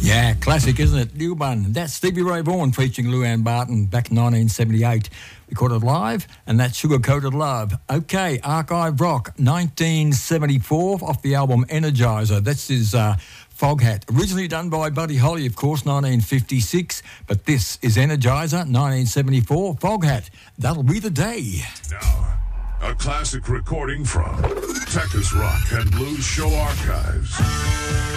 Yeah, classic, isn't it? New one. That's Stevie Ray Vaughan featuring Luann Barton back in 1978. Recorded live, and that's Sugar Coated Love. Okay, Archive Rock, 1974, off the album Energizer. That's his Foghat. Originally done by Buddy Holly, of course, 1956. But this is Energizer, 1974, Foghat. That'll be the day. Now, a classic recording from Texas Rock and Blues Show Archives.